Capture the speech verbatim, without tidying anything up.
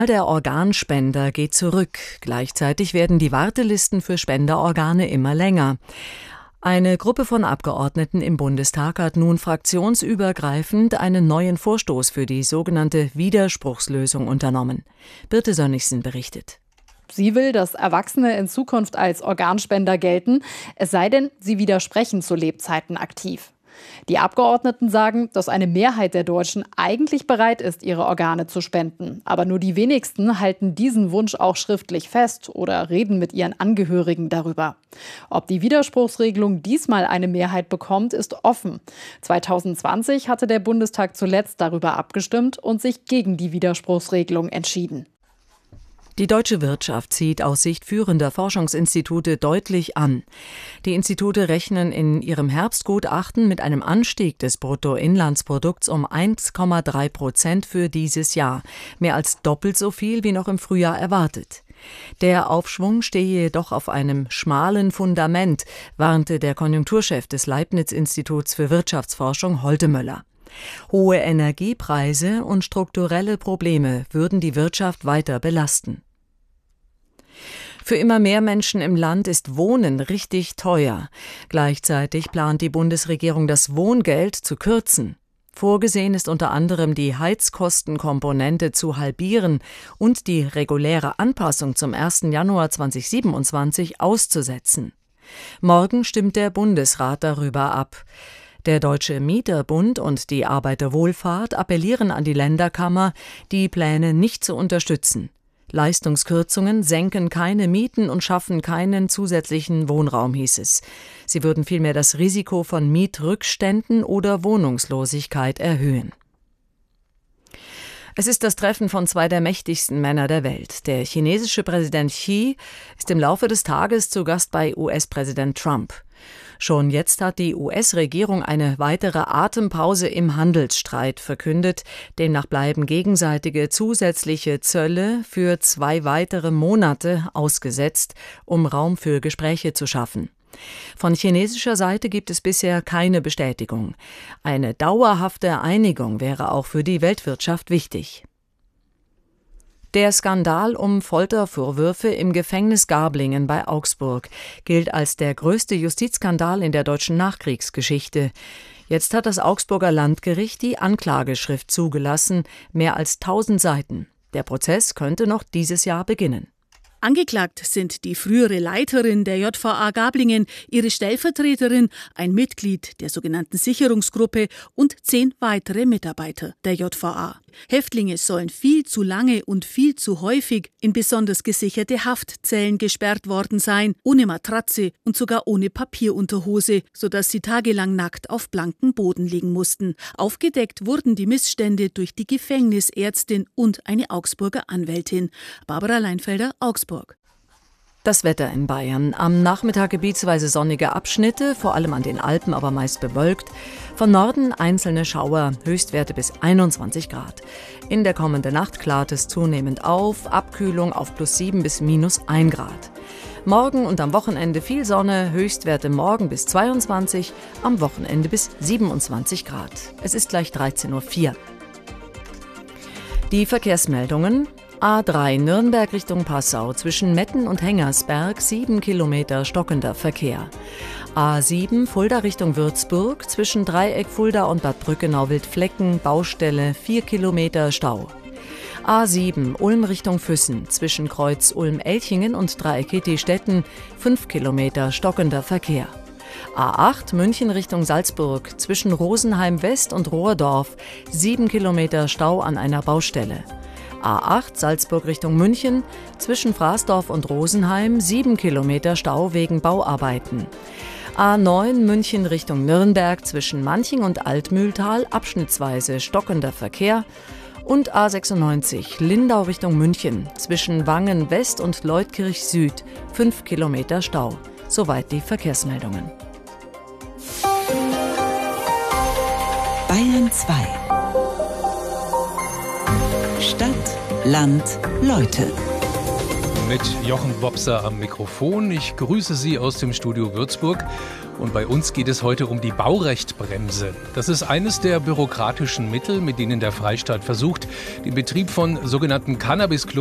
Der Organspender geht zurück. Gleichzeitig werden die Wartelisten für Spenderorgane immer länger. Eine Gruppe von Abgeordneten im Bundestag hat nun fraktionsübergreifend einen neuen Vorstoß für die sogenannte Widerspruchslösung unternommen. Birte Sönnigsen berichtet. Sie will, dass Erwachsene in Zukunft als Organspender gelten, es sei denn, sie widersprechen zu Lebzeiten aktiv. Die Abgeordneten sagen, dass eine Mehrheit der Deutschen eigentlich bereit ist, ihre Organe zu spenden. Aber nur die wenigsten halten diesen Wunsch auch schriftlich fest oder reden mit ihren Angehörigen darüber. Ob die Widerspruchsregelung diesmal eine Mehrheit bekommt, ist offen. zwanzig zwanzig hatte der Bundestag zuletzt darüber abgestimmt und sich gegen die Widerspruchsregelung entschieden. Die deutsche Wirtschaft zieht aus Sicht führender Forschungsinstitute deutlich an. Die Institute rechnen in ihrem Herbstgutachten mit einem Anstieg des Bruttoinlandsprodukts um eins Komma drei Prozent für dieses Jahr, mehr als doppelt so viel wie noch im Frühjahr erwartet. Der Aufschwung stehe jedoch auf einem schmalen Fundament, warnte der Konjunkturchef des Leibniz-Instituts für Wirtschaftsforschung Holte Möller. Hohe Energiepreise und strukturelle Probleme würden die Wirtschaft weiter belasten. Für immer mehr Menschen im Land ist Wohnen richtig teuer. Gleichzeitig plant die Bundesregierung, das Wohngeld zu kürzen. Vorgesehen ist unter anderem, die Heizkostenkomponente zu halbieren und die reguläre Anpassung zum ersten Januar zweitausendsiebenundzwanzig auszusetzen. Morgen stimmt der Bundesrat darüber ab. Der Deutsche Mieterbund und die Arbeiterwohlfahrt appellieren an die Länderkammer, die Pläne nicht zu unterstützen. Leistungskürzungen senken keine Mieten und schaffen keinen zusätzlichen Wohnraum, hieß es. Sie würden vielmehr das Risiko von Mietrückständen oder Wohnungslosigkeit erhöhen. Es ist das Treffen von zwei der mächtigsten Männer der Welt. Der chinesische Präsident Xi ist im Laufe des Tages zu Gast bei U S-Präsident Trump. Schon jetzt hat die U S-Regierung eine weitere Atempause im Handelsstreit verkündet. Demnach bleiben gegenseitige zusätzliche Zölle für zwei weitere Monate ausgesetzt, um Raum für Gespräche zu schaffen. Von chinesischer Seite gibt es bisher keine Bestätigung. Eine dauerhafte Einigung wäre auch für die Weltwirtschaft wichtig. Der Skandal um Foltervorwürfe im Gefängnis Garblingen bei Augsburg gilt als der größte Justizskandal in der deutschen Nachkriegsgeschichte. Jetzt hat das Augsburger Landgericht die Anklageschrift zugelassen, mehr als tausend Seiten. Der Prozess könnte noch dieses Jahr beginnen. Angeklagt sind die frühere Leiterin der J V A Garblingen, ihre Stellvertreterin, ein Mitglied der sogenannten Sicherungsgruppe und zehn weitere Mitarbeiter der J V A. Häftlinge sollen viel zu lange und viel zu häufig in besonders gesicherte Haftzellen gesperrt worden sein, ohne Matratze und sogar ohne Papierunterhose, sodass sie tagelang nackt auf blankem Boden liegen mussten. Aufgedeckt wurden die Missstände durch die Gefängnisärztin und eine Augsburger Anwältin. Barbara Leinfelder, Augsburg. Das Wetter in Bayern. Am Nachmittag gebietsweise sonnige Abschnitte, vor allem an den Alpen, aber meist bewölkt. Von Norden einzelne Schauer, Höchstwerte bis einundzwanzig Grad. In der kommenden Nacht klart es zunehmend auf, Abkühlung auf plus sieben bis minus ein Grad. Morgen und am Wochenende viel Sonne, Höchstwerte morgen bis zweiundzwanzig, am Wochenende bis siebenundzwanzig Grad. Es ist gleich dreizehn Uhr vier. Die Verkehrsmeldungen. A drei Nürnberg Richtung Passau, zwischen Metten und Hengersberg, sieben Kilometer stockender Verkehr. A sieben Fulda Richtung Würzburg, zwischen Dreieck Fulda und Bad Brückenau-Wildflecken, Baustelle, vier Kilometer Stau. A sieben Ulm Richtung Füssen, zwischen Kreuz Ulm-Elchingen und Dreieck Hitti-Stetten, fünf Kilometer stockender Verkehr. A acht München Richtung Salzburg, zwischen Rosenheim West und Rohrdorf, sieben Kilometer Stau an einer Baustelle. A acht Salzburg Richtung München, zwischen Fraßdorf und Rosenheim, sieben Kilometer Stau wegen Bauarbeiten. A neun München Richtung Nürnberg, zwischen Manching und Altmühltal, abschnittsweise stockender Verkehr. Und A sechsundneunzig Lindau Richtung München, zwischen Wangen West und Leutkirch Süd, fünf Kilometer Stau. Soweit die Verkehrsmeldungen. Bayern zwei. Stadt, Land, Leute. mit Jochen Bobser am Mikrofon. Ich grüße Sie aus dem Studio Würzburg. Und bei uns geht es heute um die Baurechtbremse. Das ist eines der bürokratischen Mittel, mit denen der Freistaat versucht, den Betrieb von sogenannten Cannabis-Clubs